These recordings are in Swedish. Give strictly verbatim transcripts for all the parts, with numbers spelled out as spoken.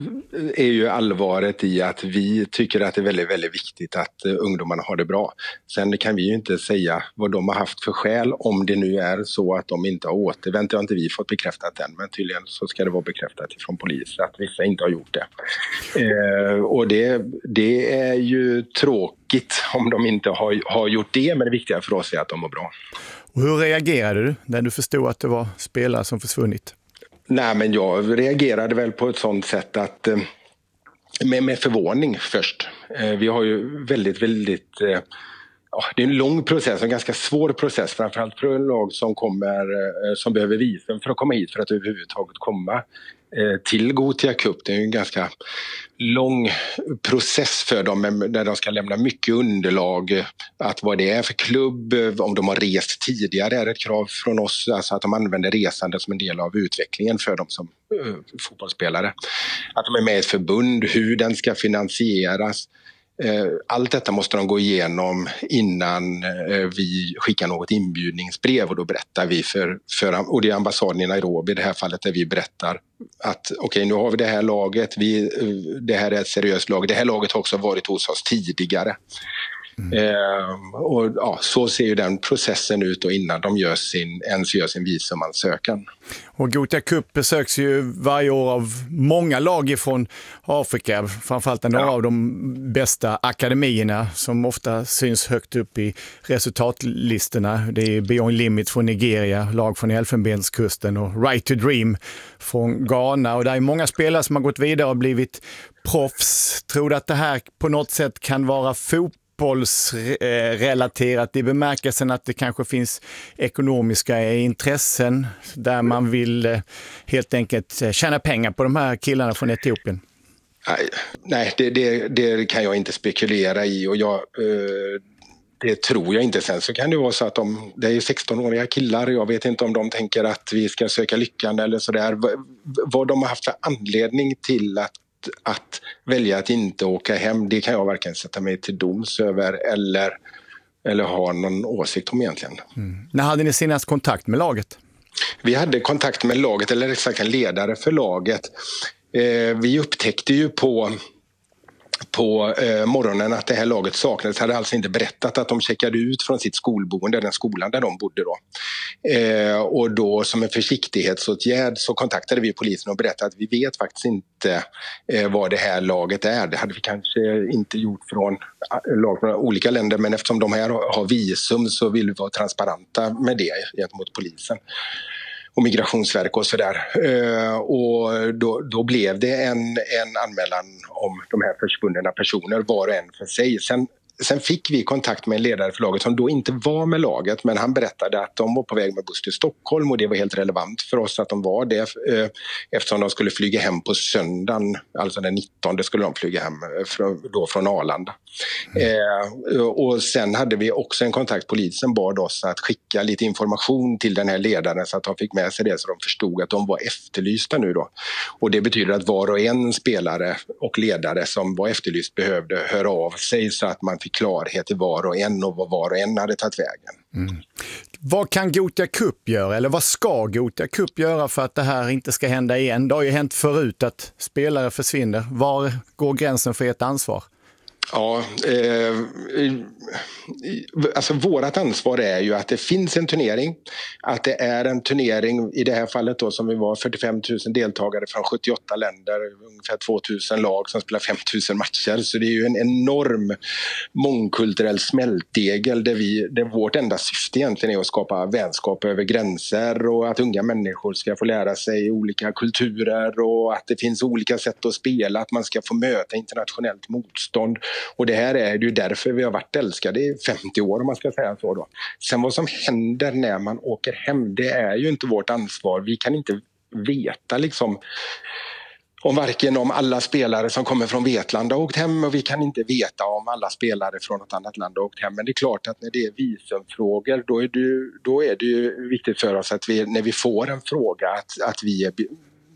är ju allvaret i att vi tycker att det är väldigt, väldigt viktigt att ungdomarna har det bra. Sen kan vi ju inte säga vad de har haft för skäl, om det nu är så att de inte har återvänt. Det har inte vi fått bekräftat än, men tydligen så ska det vara bekräftat från polisen att vissa inte har gjort det. Eh, och det, det är ju tråkigt om de inte har, har gjort det, men det viktiga för oss är att de mår bra. Och hur reagerade du när du förstod att det var spelare som försvunnit? Nej, men jag reagerade väl på ett sånt sätt att med, med förvåning först. Vi har ju väldigt, väldigt... Ja, det är en lång process, en ganska svår process, framförallt för en lag som, kommer, som behöver visum för att komma hit, för att överhuvudtaget komma till Gothia Cup. Det är en ganska lång process för dem där de ska lämna mycket underlag, att vad det är för klubb, om de har rest tidigare är ett krav från oss, alltså att de använder resande som en del av utvecklingen för dem som uh, fotbollsspelare. Att de är med i ett förbund, hur den ska finansieras. Allt detta måste de gå igenom innan vi skickar något inbjudningsbrev, och då berättar vi för, för och det är ambassaden i Nairobi i det här fallet, där vi berättar att okej, okay, nu har vi det här laget, vi, det här är ett seriöst lag, det här laget har också varit hos oss tidigare. Mm. Eh, och ja, så ser ju den processen ut då innan de gör sin, ens gör sin visumansökan. Och Gothia Cup besöks ju varje år av många lag från Afrika, framförallt några ja. av de bästa akademierna som ofta syns högt upp i resultatlistorna. Det är Beyond Limit från Nigeria, lag från Elfenbenskusten och Right to Dream från Ghana. Och det är många spelare som har gått vidare och blivit proffs. Tror du att det här på något sätt kan vara fotboll? Relaterat i bemärkelsen att det kanske finns ekonomiska intressen där man vill helt enkelt tjäna pengar på de här killarna från Etiopien? Nej, nej det, det, det kan jag inte spekulera i, och jag, det tror jag inte. Sen så kan det vara så att de, det är sexton-åriga killar, jag vet inte om de tänker att vi ska söka lyckan eller sådär. Vad de har haft för anledning till att att välja att inte åka hem, det kan jag varken sätta mig till doms över eller, eller ha någon åsikt om egentligen. Mm. När hade ni senast kontakt med laget? Vi hade kontakt med laget, eller exakt en ledare för laget. Eh, vi upptäckte ju på på eh, morgonen att det här laget saknades, hade alltså inte berättat att de checkade ut från sitt skolboende, den skolan där de bodde då. Eh, och då som en försiktighetsåtgärd så kontaktade vi polisen och berättade att vi vet faktiskt inte eh, vad det här laget är. Det hade vi kanske inte gjort från lag från olika länder, men eftersom de här har visum så vill vi vara transparenta med det gentemot polisen och Migrationsverk och sådär. Uh, och då, då blev det en, en anmälan om de här försvunna personer, var och en för sig. Sen, sen fick vi kontakt med en ledare för laget som då inte var med laget, men han berättade att de var på väg med buss till Stockholm, och det var helt relevant för oss att de var det uh, eftersom de skulle flyga hem på söndagen, alltså den nittonde skulle de flyga hem från, då från Arlanda. Mm. Uh, och sen hade vi också en kontakt, polisen bad oss att skicka lite information till den här ledaren så att de fick med sig det, så de förstod att de var efterlysta nu då. Och det betyder att var och en spelare och ledare som var efterlyst behövde höra av sig så att man fick klarhet i var och en och vad var och en hade tagit vägen. Mm. Vad kan Gothia Cup göra, eller vad ska Gothia Cup göra för att det här inte ska hända igen? Det har ju hänt förut att spelare försvinner. Var går gränsen för ert ansvar? Ja, eh, alltså vårat ansvar är ju att det finns en turnering, att det är en turnering i det här fallet då som vi var fyrtiofem tusen deltagare från sjuttioåtta länder, ungefär två tusen lag som spelar fem tusen matcher, så det är ju en enorm mångkulturell smältdegel där, vi, där vårt enda syfte egentligen är att skapa vänskap över gränser och att unga människor ska få lära sig olika kulturer och att det finns olika sätt att spela, att man ska få möta internationellt motstånd. Och det här är ju därför vi har varit älskade i femtio år, om man ska säga så då. Sen vad som händer när man åker hem, det är ju inte vårt ansvar. Vi kan inte veta liksom om varken om alla spelare som kommer från Vetlanda har åkt hem, och vi kan inte veta om alla spelare från något annat land har åkt hem. Men det är klart att när det är visumfrågor, då är det, då är det ju viktigt för oss att vi, när vi får en fråga, att, att vi är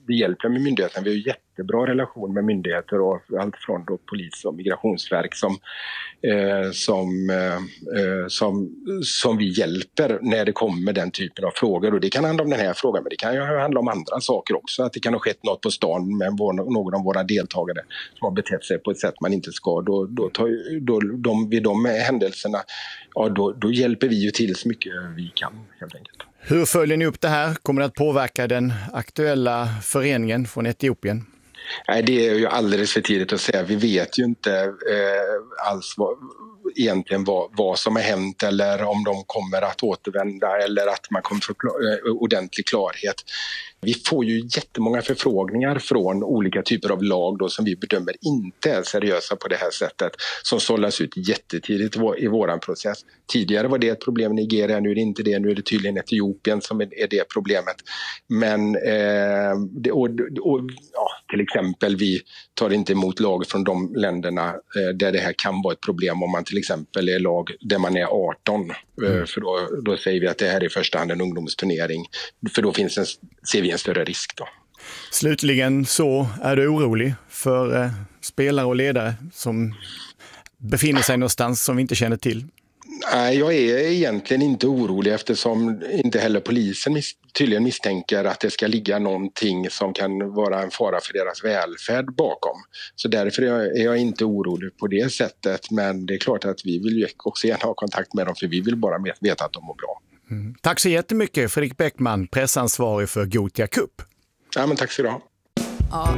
vi hjälper med myndigheterna. Vi har ju jättebra relation med myndigheter och allt från då polis och migrationsverk som, eh, som, eh, som, som vi hjälper när det kommer den typen av frågor. Och det kan handla om den här frågan, men det kan ju handla om andra saker också. Att det kan ha skett något på stan med vår, någon av våra deltagare som har betett sig på ett sätt man inte ska. Då, då tar, då, de, vid de händelserna, ja, då, då hjälper vi ju till så mycket vi kan helt enkelt. Hur följer ni upp det här? Kommer det att påverka den aktuella föreningen från Etiopien? Nej, det är ju alldeles för tidigt att säga. Vi vet ju inte eh, alls vad, egentligen vad, vad som har hänt eller om de kommer att återvända eller att man kommer få klar, ordentlig klarhet. Vi får ju jättemånga förfrågningar från olika typer av lag då, som vi bedömer inte är seriösa på det här sättet, som sållas ut jättetidigt i våran process. Tidigare var det ett problem i Nigeria, nu är det inte det, nu är det tydligen Etiopien som är det problemet. Men eh, det, och, och, ja, till exempel vi tar inte emot lag från de länderna eh, där det här kan vara ett problem om man till exempel är lag där man är arton. Mm. För då, då säger vi att det här är i första hand en ungdomsturnering. För då finns en, ser vi en större risk då. Slutligen så är du orolig för eh, spelare och ledare som befinner sig någonstans som vi inte känner till? Nej, jag är egentligen inte orolig eftersom inte heller polisen mis- tydligen misstänker att det ska ligga någonting som kan vara en fara för deras välfärd bakom. Så därför är jag, är jag inte orolig på det sättet. Men det är klart att vi vill ju också gärna ha kontakt med dem, för vi vill bara veta att de mår bra. Mm. Tack så jättemycket, Fredrik Bäckman, pressansvarig för Gothia Cup. Ja, men tack så du ha. Ja,